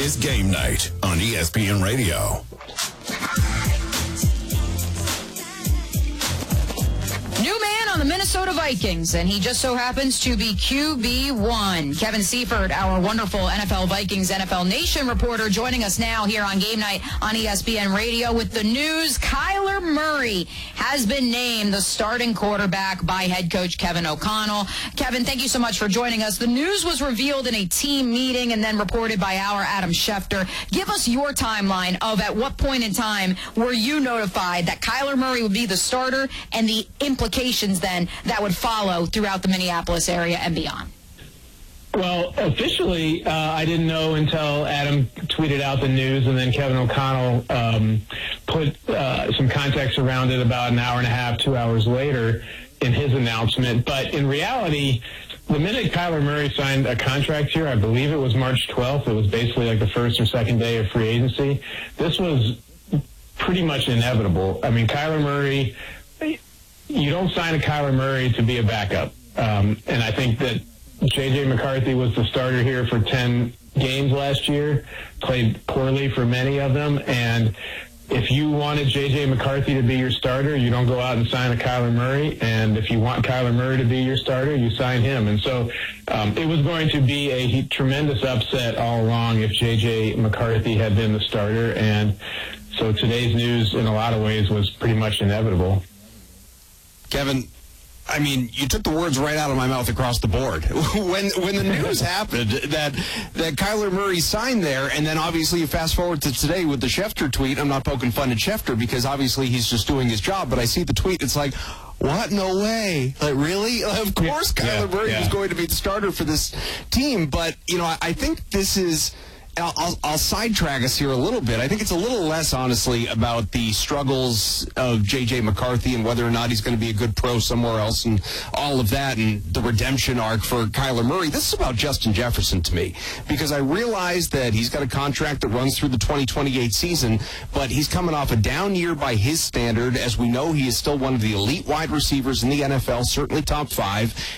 is Game Night on ESPN Radio. New man on the Minnesota Vikings, and he just so happens to be QB1. Kevin Seifert, our wonderful NFL Vikings NFL Nation reporter, joining us now here on Game Night on ESPN Radio with the news. Kyler Murray has been named the starting quarterback by head coach Kevin O'Connell. Kevin, thank you so much for joining us. The news was revealed in a team meeting and then reported by our Adam Schefter. Give us your timeline of at what point in time were you notified that Kyler Murray would be the starter and the implications then that would follow throughout the Minneapolis area and beyond. Well, officially, I didn't know until Adam tweeted out the news, and then Kevin O'Connell put some context around it about an hour and a half, 2 hours later in his announcement. But in reality, the minute Kyler Murray signed a contract here, I believe it was March 12th, it was basically like the first or second day of free agency, this was pretty much inevitable. I mean, Kyler Murray, you don't sign a Kyler Murray to be a backup. And I think that J.J. McCarthy was the starter here for 10 games last year, played poorly for many of them. And if you wanted J.J. McCarthy to be your starter, you don't go out and sign a Kyler Murray. And if you want Kyler Murray to be your starter, you sign him. And so it was going to be a tremendous upset all along if J.J. McCarthy had been the starter. And so today's news, in a lot of ways, was pretty much inevitable. Kevin, I mean, you took the words right out of my mouth across the board. When the news happened that Kyler Murray signed there, and then obviously you fast forward to today with the Schefter tweet. I'm not poking fun at Schefter because obviously he's just doing his job, but I see the tweet. It's like, what? No way. Like, really? Of course Kyler Murray was going to be the starter for this team. But, you know, I think this is... I'll sidetrack us here a little bit. I think it's a little less, honestly, about the struggles of J.J. McCarthy and whether or not he's going to be a good pro somewhere else and all of that and the redemption arc for Kyler Murray. This is about Justin Jefferson to me because I realize that he's got a contract that runs through the 2028 season, but he's coming off a down year by his standard. As we know, he is still one of the elite wide receivers in the NFL, certainly top 5.